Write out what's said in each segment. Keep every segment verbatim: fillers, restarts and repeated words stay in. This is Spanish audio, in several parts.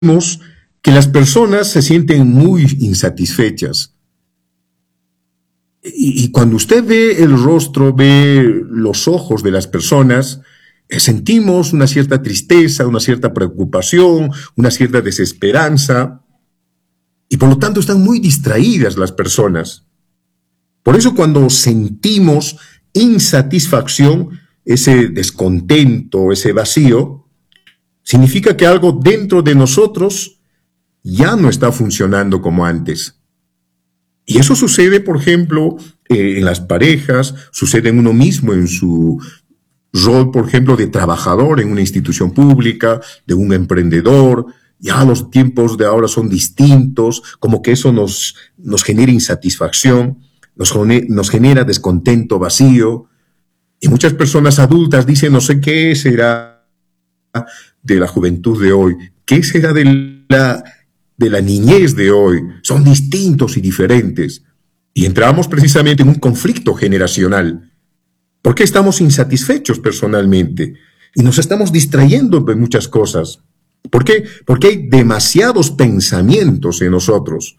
que las personas se sienten muy insatisfechas. Y, y cuando usted ve el rostro, ve los ojos de las personas, eh, sentimos una cierta tristeza, una cierta preocupación, una cierta desesperanza, y por lo tanto están muy distraídas las personas. Por eso cuando sentimos insatisfacción, ese descontento, ese vacío, significa que algo dentro de nosotros ya no está funcionando como antes. Y eso sucede, por ejemplo, eh, en las parejas, sucede en uno mismo, en su rol, por ejemplo, de trabajador en una institución pública, de un emprendedor. Ya los tiempos de ahora son distintos, como que eso nos, nos genera insatisfacción, nos, nos genera descontento, vacío. Y muchas personas adultas dicen, no sé qué será de la juventud de hoy, qué será de la, de la niñez de hoy. Son distintos y diferentes. Y entramos precisamente en un conflicto generacional. ¿Por qué estamos insatisfechos personalmente? Y nos estamos distrayendo de muchas cosas. ¿Por qué? Porque hay demasiados pensamientos en nosotros.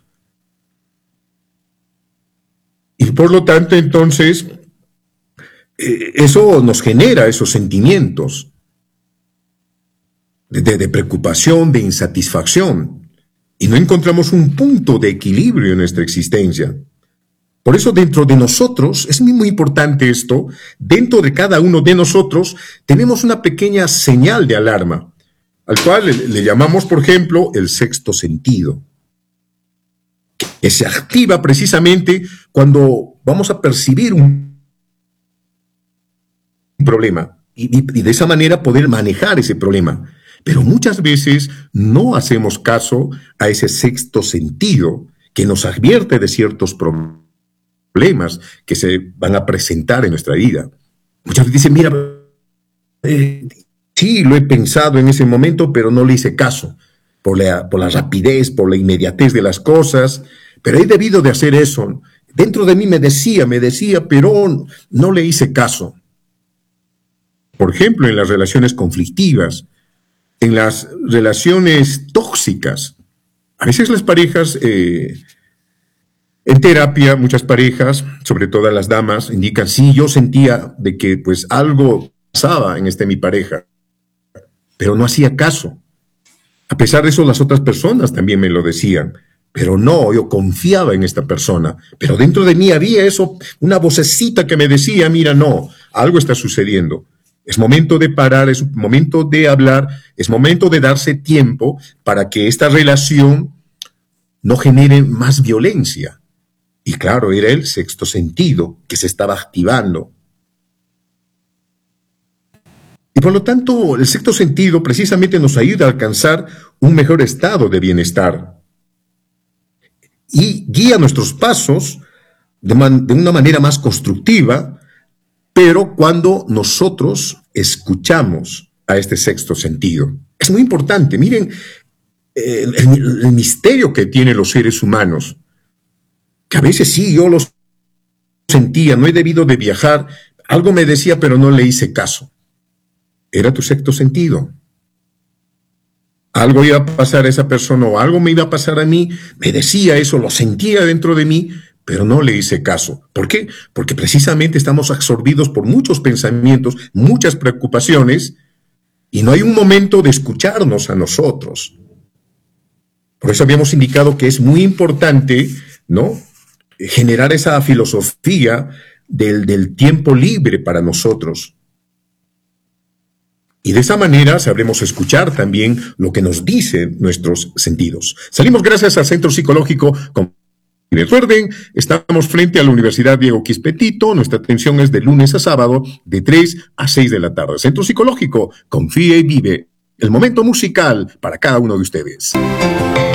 Y por lo tanto, entonces, eh, eso nos genera esos sentimientos de, de, de preocupación, de insatisfacción. Y no encontramos un punto de equilibrio en nuestra existencia. Por eso dentro de nosotros, es muy, muy importante esto, dentro de cada uno de nosotros tenemos una pequeña señal de alarma, al cual le, le llamamos, por ejemplo, el sexto sentido, que se activa precisamente cuando vamos a percibir un problema y, y, y de esa manera poder manejar ese problema. Pero muchas veces no hacemos caso a ese sexto sentido que nos advierte de ciertos problemas problemas que se van a presentar en nuestra vida. Muchas veces dicen, mira, eh, sí, lo he pensado en ese momento, pero no le hice caso, por la, por la rapidez, por la inmediatez de las cosas, pero he debido de hacer eso. Dentro de mí me decía, me decía, pero no le hice caso. Por ejemplo, en las relaciones conflictivas, en las relaciones tóxicas, a veces las parejas... Eh, En terapia, muchas parejas, sobre todo las damas, indican, sí, yo sentía de que pues algo pasaba en este mi pareja, pero no hacía caso. A pesar de eso, las otras personas también me lo decían, pero no, yo confiaba en esta persona, pero dentro de mí había eso, una vocecita que me decía, mira, no, algo está sucediendo. Es momento de parar, es momento de hablar, es momento de darse tiempo para que esta relación no genere más violencia. Y claro, era el sexto sentido que se estaba activando. Y por lo tanto, el sexto sentido precisamente nos ayuda a alcanzar un mejor estado de bienestar. Y guía nuestros pasos de, man- de una manera más constructiva, pero cuando nosotros escuchamos a este sexto sentido. Es muy importante. Miren eh, el, el misterio que tienen los seres humanos. Que a veces sí, yo los sentía, no he debido de viajar, algo me decía, pero no le hice caso. Era tu sexto sentido. Algo iba a pasar a esa persona o algo me iba a pasar a mí, me decía eso, lo sentía dentro de mí, pero no le hice caso. ¿Por qué? Porque precisamente estamos absorbidos por muchos pensamientos, muchas preocupaciones, y no hay un momento de escucharnos a nosotros. Por eso habíamos indicado que es muy importante, ¿no?, generar esa filosofía del, del tiempo libre para nosotros. Y de esa manera sabremos escuchar también lo que nos dicen nuestros sentidos. Salimos gracias al Centro Psicológico. Y recuerden, estamos frente a la Universidad Diego Quispetito. Nuestra atención es de lunes a sábado, de tres a seis de la tarde. Centro Psicológico, confía y vive. El momento musical para cada uno de ustedes.